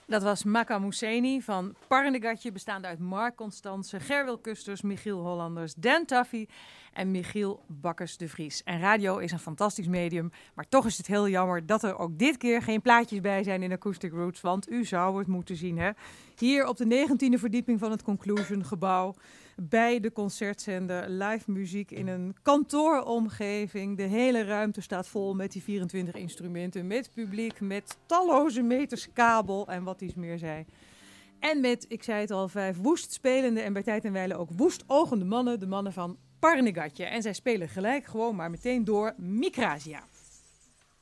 Dat was Makka Mousseni van Parnegatje, bestaande uit Mark Constance, Gerwil Kusters, Michiel Hollanders, Dan Taffy en Michiel Bakkers de Vries. En radio is een fantastisch medium, maar toch is het heel jammer dat er ook dit keer geen plaatjes bij zijn in Acoustic Roots, want u zou het moeten zien, hè? Hier op de 19e verdieping van het Conclusion gebouw, bij de concertzender, live muziek in een kantooromgeving. De hele ruimte staat vol met die 24 instrumenten, met publiek, met talloze meters kabel en wat iets meer zei. En met, ik zei het al, 5 woest spelende en bij tijd en wijle ook woest ogende mannen, de mannen van Parnegatje. En zij spelen gelijk gewoon maar meteen door Micrasia.